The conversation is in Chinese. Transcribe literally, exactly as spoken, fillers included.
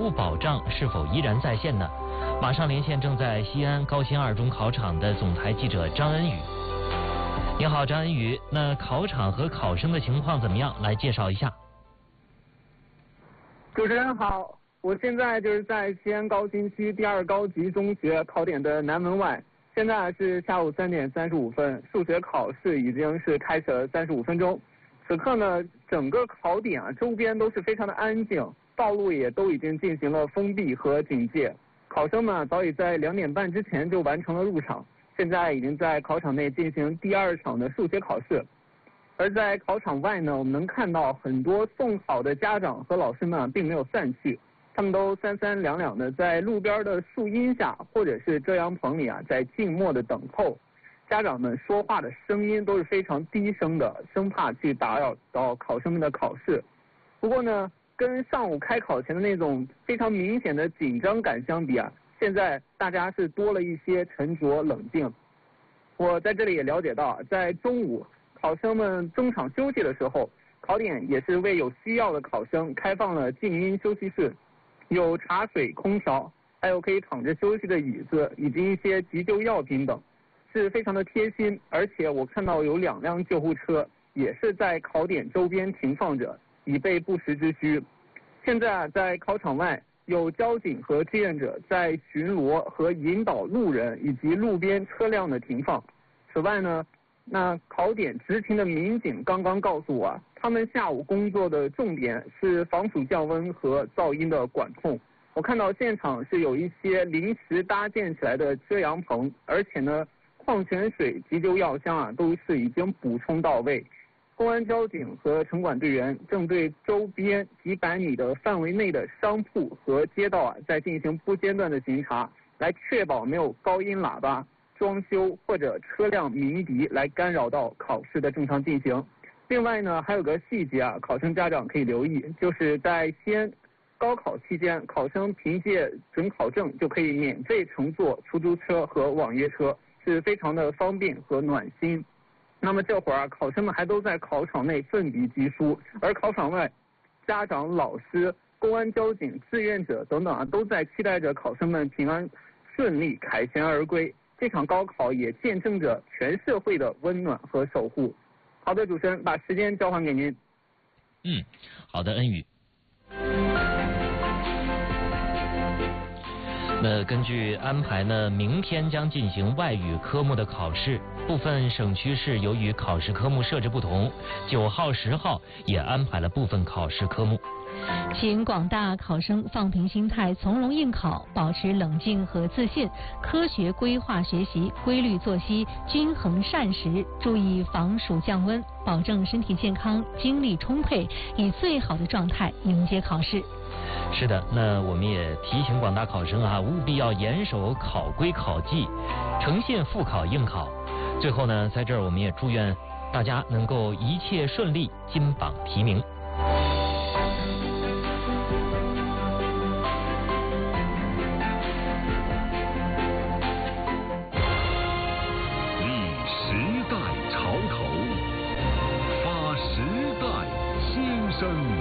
务保障是否依然在线呢？马上连线正在西安高新二中考场的总台记者张恩宇。你好，张恩宇，那考场和考生的情况怎么样？来介绍一下。 主持人好，我现在就是在西安高新区第二高级中学考点的南门外，现在是下午三点三十五分，数学考试已经是开始了三十五分钟。此刻呢，整个考点啊周边都是非常的安静，道路也都已经进行了封闭和警戒。考生们早已在两点半之前就完成了入场，现在已经在考场内进行第二场的数学考试。而在考场外呢，我们能看到很多送考的家长和老师们并没有散去，他们都三三两两的在路边的树荫下或者是遮阳棚里啊，在静默的等候。家长们说话的声音都是非常低声的，生怕去打扰到考生们的考试。不过呢，跟上午开考前的那种非常明显的紧张感相比啊，现在大家是多了一些沉着冷静。我在这里也了解到，在中午考生们中场休息的时候，考点也是为有需要的考生开放了静音休息室，有茶水、空调，还有可以躺着休息的椅子，以及一些急救药品等，是非常的贴心。而且我看到有两辆救护车也是在考点周边停放着，以备不时之需。现在啊，在考场外有交警和志愿者在巡逻和引导路人以及路边车辆的停放。此外呢，那考点执勤的民警刚刚告诉我啊，他们下午工作的重点是防暑降温和噪音的管控。我看到现场是有一些临时搭建起来的遮阳棚，而且呢，矿泉水、急救药箱啊都是已经补充到位。公安交警和城管队员正对周边几百米的范围内的商铺和街道啊，在进行不间断的巡查，来确保没有高音喇叭、装修或者车辆鸣笛来干扰到考试的正常进行。另外呢，还有个细节啊，考生家长可以留意，就是在西安高考期间，考生凭借准考证就可以免费乘坐出租车和网约车，是非常的方便和暖心。那么这会儿啊，考生们还都在考场内奋笔疾书，而考场外，家长、老师、公安交警、志愿者等等啊，都在期待着考生们平安顺利凯旋而归。这场高考也见证着全社会的温暖和守护。好的，主持人，把时间交还给您。 嗯，好的，恩宇。那根据安排呢，明天将进行外语科目的考试，部分省区市由于考试科目设置不同，九号、十号也安排了部分考试科目。 请广大考生放平心态，从容应考，保持冷静和自信，科学规划学习，规律作息，均衡膳食，注意防暑降温，保证身体健康，精力充沛，以最好的状态迎接考试。 是的，那我们也提醒广大考生啊，务必要严守考规考纪，诚信复考应考。最后呢，在这儿我们也祝愿大家能够一切顺利，金榜题名。 立时代潮头，发时代心声。